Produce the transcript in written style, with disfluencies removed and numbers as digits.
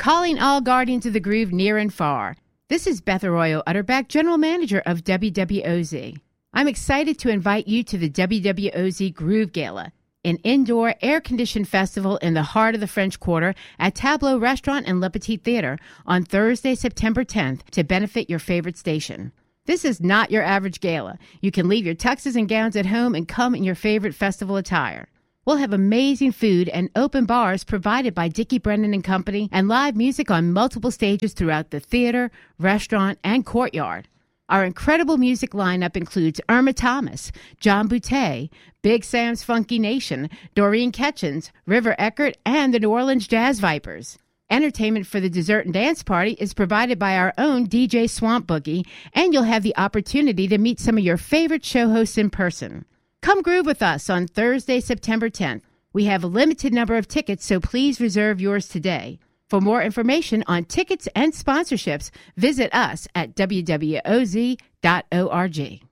Calling all Guardians of the Groove near and far. This is Beth Arroyo Utterback, General Manager of WWOZ. I'm excited to invite you to the WWOZ Groove Gala, an indoor, air-conditioned festival in the heart of the French Quarter at Tableau Restaurant and Le Petit Theater on Thursday, September 10th to benefit your favorite station. This is not your average gala. You can leave your tuxes and gowns at home and come in your favorite festival attire. We'll have amazing food and open bars provided by Dickie Brennan and Company and live music on multiple stages throughout the theater, restaurant, and courtyard. Our incredible music lineup includes Irma Thomas, John Boutte, Big Sam's Funky Nation, Doreen Ketchens, River Eckert, and the New Orleans Jazz Vipers. Entertainment for the dessert and dance party is provided by our own DJ Swamp Boogie, and you'll have the opportunity to meet some of your favorite show hosts in person. Come groove with us on Thursday, September 10th. We have a limited number of tickets, so please reserve yours today. For more information on tickets and sponsorships, visit us at wwoz.org.